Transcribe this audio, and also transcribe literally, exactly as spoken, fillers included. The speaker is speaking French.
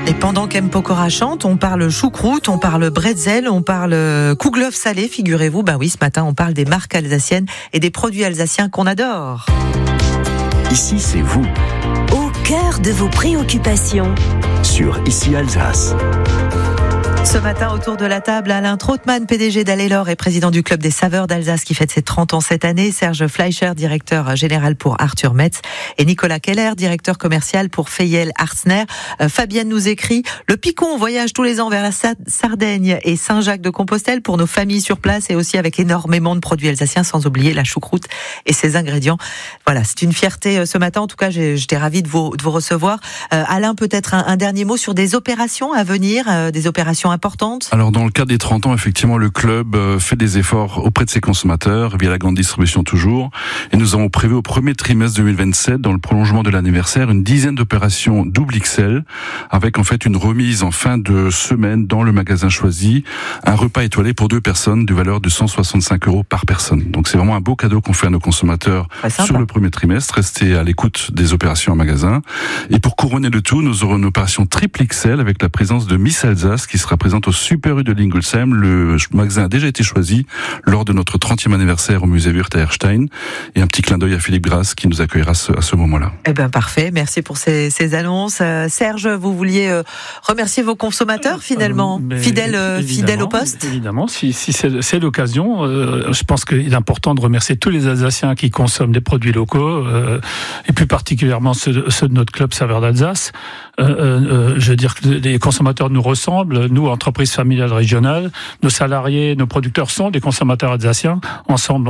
Et pendant qu'M. Pokora chante, on parle choucroute, on parle bretzel, on parle kouglof salé, figurez-vous. Ben oui, ce matin, on parle des marques alsaciennes et des produits alsaciens qu'on adore. Ici, c'est vous. Au cœur de vos préoccupations. Sur Ici Alsace. Ce matin, autour de la table, Alain Trautmann, P D G d'Allelor et président du Club des Saveurs d'Alsace qui fête ses trente ans cette année, Serge Fleischer, directeur général pour Arthur Metz et Nicolas Keller, directeur commercial pour Feyel Arsner. Euh, Fabienne nous écrit « Le Picon voyage tous les ans vers la Sardaigne et Saint-Jacques-de-Compostelle pour nos familles sur place et aussi avec énormément de produits alsaciens, sans oublier la choucroute et ses ingrédients. » Voilà, c'est une fierté ce matin. En tout cas, j'ai, j'étais ravie de vous, de vous recevoir. Euh, Alain, peut-être un, un dernier mot sur des opérations à venir, euh, des opérations importante. Alors dans le cadre des trente ans, effectivement, le club fait des efforts auprès de ses consommateurs, via la grande distribution toujours, et nous avons prévu au premier trimestre deux mille vingt-sept, dans le prolongement de l'anniversaire, une dizaine d'opérations double X L, avec en fait une remise en fin de semaine dans le magasin choisi, un repas étoilé pour deux personnes de valeur de cent soixante-cinq euros par personne. Donc c'est vraiment un beau cadeau qu'on fait à nos consommateurs sur le premier trimestre. Restez à l'écoute des opérations en magasin. Et pour couronner le tout, nous aurons une opération triple X L avec la présence de Miss Alsace qui sera présente au Super U de Lingolsheim. Le magasin a déjà été choisi lors de notre trentième anniversaire au musée Wirth à Erstein. Et un petit clin d'œil à Philippe Grasse qui nous accueillera à ce, à ce moment-là. Eh ben parfait, merci pour ces, ces annonces. Euh, Serge, vous vouliez euh, remercier vos consommateurs finalement, euh, fidèles, euh, fidèles au poste. Évidemment, si, si c'est, c'est l'occasion, euh, je pense qu'il est important de remercier tous les Alsaciens qui consomment des produits locaux, euh, et plus particulièrement ceux, ceux de notre club Saveurs d'Alsace. Euh, euh, je veux dire que les consommateurs nous ressemblent, nous, entreprises familiales régionales, nos salariés, nos producteurs sont des consommateurs alsaciens. Ensemble,